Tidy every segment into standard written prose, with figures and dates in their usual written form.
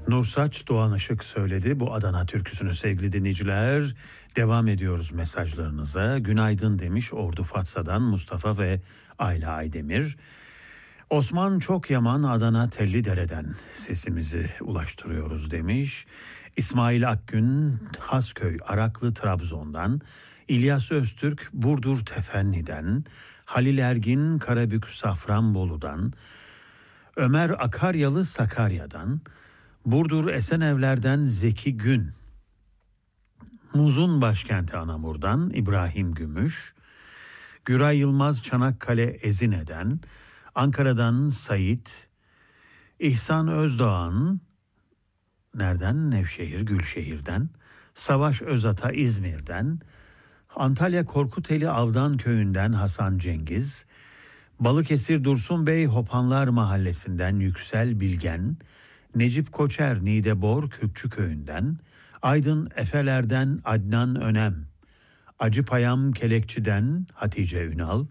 Nursaç Doğan Işık söyledi bu Adana türküsünü sevgili dinleyiciler. Devam ediyoruz mesajlarınıza. Günaydın demiş Ordu Fatsa'dan Mustafa ve Ayla Aydemir. Osman Çokyaman Adana Tellidere'den sesimizi ulaştırıyoruz demiş. İsmail Akgün Hasköy Araklı Trabzon'dan. İlyas Öztürk Burdur Tefenni'den. Halil Ergin Karabük Safranbolu'dan. Ömer Akaryalı Sakarya'dan. Burdur Esenevler'den Zeki Gün, Muz'un başkenti Anamur'dan İbrahim Gümüş, Güray Yılmaz Çanakkale Ezine'den, Ankara'dan Sait, İhsan Özdağan, nereden? Nevşehir, Gülşehir'den, Savaş Özata İzmir'den, Antalya Korkuteli Avdan Köyü'nden Hasan Cengiz, Balıkesir Dursun Bey Hopanlar Mahallesi'nden Yüksel Bilgen, Necip Koçer Nidebor Kürkçüköy'ünden, Aydın Efeler'den Adnan Önem, Acıpayam Kelekçi'den Hatice Ünal,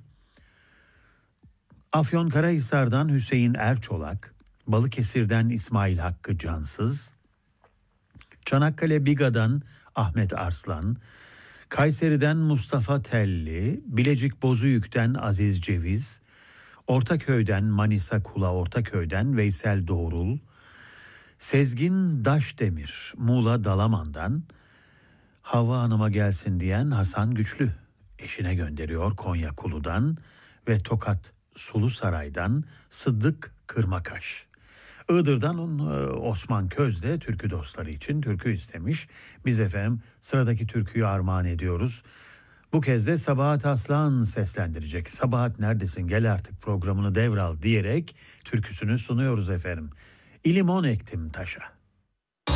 Afyonkarahisar'dan Hüseyin Erçolak, Balıkesir'den İsmail Hakkı Cansız, Çanakkale Biga'dan Ahmet Arslan, Kayseri'den Mustafa Telli, Bilecik Bozüyük'ten Aziz Ceviz, Ortaköy'den Manisa Kula Ortaköy'den Veysel Doğrul, Sezgin Daşdemir, Muğla Dalaman'dan Havva Hanım'a gelsin diyen Hasan Güçlü eşine gönderiyor Konya Kulu'dan ve Tokat Sulusaray'dan Sıddık Kırmakaş. Iğdır'dan Osman Köz de türkü dostları için türkü istemiş. Biz efendim sıradaki türküyü armağan ediyoruz. Bu kez de Sabahat Aslan seslendirecek. Sabahat neredesin gel artık programını devral diyerek türküsünü sunuyoruz efendim. İlimon ektim taşa.